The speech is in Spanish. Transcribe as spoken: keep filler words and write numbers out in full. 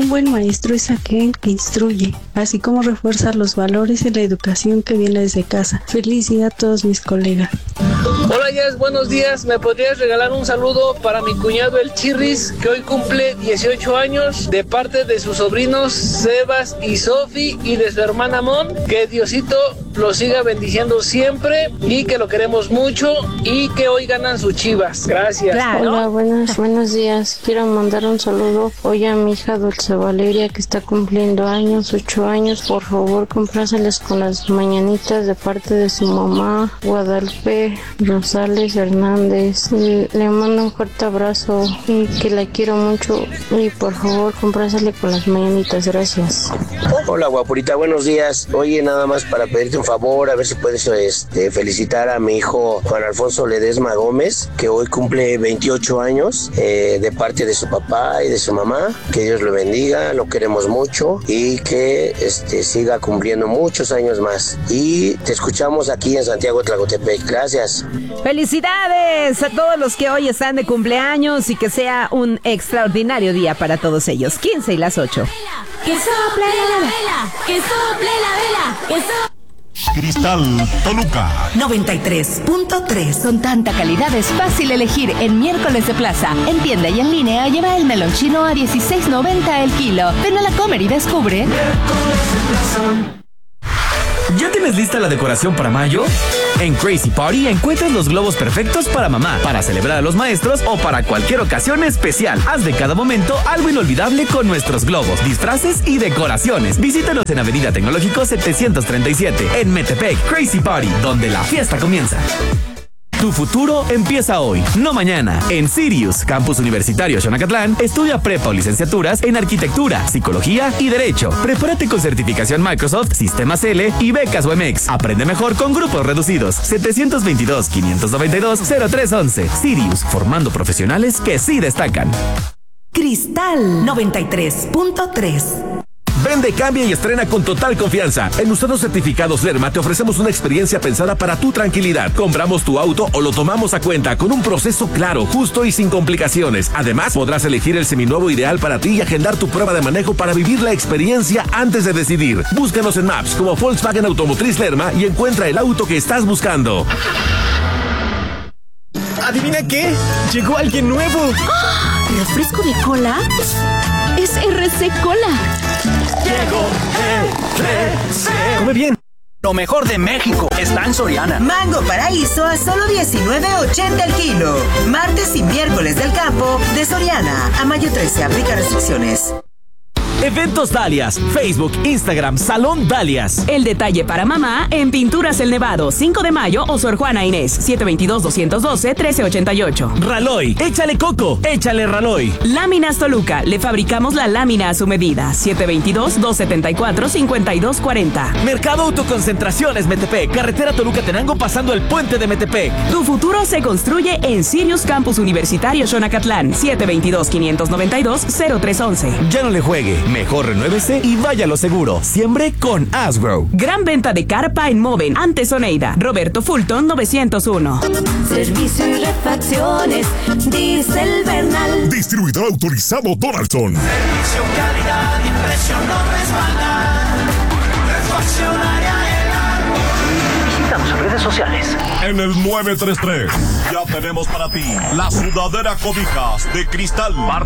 Un buen maestro es aquel que instruye, así como refuerza los valores y la educación que viene desde casa. Feliz día a todos mis colegas. Hola Jess, buenos días. ¿Me podrías regalar un saludo para mi cuñado el Chirris, que hoy cumple dieciocho años, de parte de sus sobrinos Sebas y Sofi y de su hermana Mon? Que Diosito lo siga bendiciendo siempre y que lo queremos mucho y que hoy ganan sus Chivas. Gracias. Claro. Hola, buenos, buenos días. Quiero mandar un saludo hoy a mi hija Dulce Valeria, que está cumpliendo años, ocho años. Por favor, compráseles con las mañanitas de parte de su mamá, Guadalupe Rosales Hernández. Le, le mando un fuerte abrazo y que la quiero mucho. Y por favor, comprásele con las mañanitas. Gracias. Hola, guapurita, buenos días. Oye, nada más para pedirte un favor, a ver si puedes este, felicitar a mi hijo Juan Alfonso Ledesma Gómez, que hoy cumple veintiocho años, eh, de parte de su papá y de su mamá. Que Dios lo bendiga, lo queremos mucho y que este, siga cumpliendo muchos años más. Y te escuchamos aquí en Santiago Tlacotepec. Gracias. Felicidades a todos los que hoy están de cumpleaños y que sea un extraordinario día para todos ellos. quince y las ocho. Que sople la vela, que sople la vela, que sople. Cristal Toluca noventa y tres punto tres. Con tanta calidad es fácil elegir en Miércoles de Plaza. En tienda y en línea lleva el melón chino a dieciséis noventa el kilo. Ven a la Comer y descubre. ¿Ya tienes lista la decoración para mayo? En Crazy Party encuentras los globos perfectos para mamá, para celebrar a los maestros o para cualquier ocasión especial. Haz de cada momento algo inolvidable con nuestros globos, disfraces y decoraciones. Visítanos en Avenida Tecnológico setecientos treinta y siete, en Metepec. Crazy Party, donde la fiesta comienza. Tu futuro empieza hoy, no mañana. En Sirius, Campus Universitario Xonacatlán, estudia prepa o licenciaturas en Arquitectura, Psicología y Derecho. Prepárate con certificación Microsoft, Sistemas L y becas U M X. Aprende mejor con grupos reducidos. setecientos veintidós, quinientos noventa y dos, cero tres once. Sirius, formando profesionales que sí destacan. Cristal noventa y tres punto tres. Vende, cambia y estrena con total confianza. En Usados Certificados Lerma te ofrecemos una experiencia pensada para tu tranquilidad. Compramos tu auto o lo tomamos a cuenta con un proceso claro, justo y sin complicaciones. Además, podrás elegir el seminuevo ideal para ti y agendar tu prueba de manejo para vivir la experiencia antes de decidir. Búscanos en Maps como Volkswagen Automotriz Lerma y encuentra el auto que estás buscando. ¿Adivina qué? Llegó alguien nuevo. ¡Oh! ¿Refresco de cola? Es R C Cola. Llegó R C. Come bien. Lo mejor de México está en Soriana. Mango Paraíso a solo diecinueve ochenta el kilo. Martes y miércoles del campo de Soriana. A mayo trece, aplica restricciones. Eventos Dalias, Facebook, Instagram, Salón Dalias. El detalle para mamá en Pinturas El Nevado, cinco de mayo o Sor Juana Inés, siete veintidós, doscientos doce, trece ochenta y ocho. Raloy, échale coco, échale Raloy. Láminas Toluca, le fabricamos la lámina a su medida, siete veintidós, doscientos setenta y cuatro, cincuenta y dos cuarenta. Mercado Autoconcentraciones Metepec, carretera Toluca-Tenango pasando el puente de Metepec. Tu futuro se construye en Sirius Campus Universitario Xonacatlán, siete veintidós, quinientos noventa y dos, cero tres once. Ya no le juegue. Mejor renuévese y vaya a lo seguro. Siempre con Asgrow. Gran venta de carpa en Moven, antes Oneida. Roberto Fulton novecientos uno. Servicio y refacciones, Diesel Bernal. Distribuidor autorizado Donaldson. Servicio, calidad y precio no respaldan. Refaccionaria El Árbol. Visítanos en redes sociales. En el nueve tres tres ya tenemos para ti la sudadera cobijas de Cristal. Parte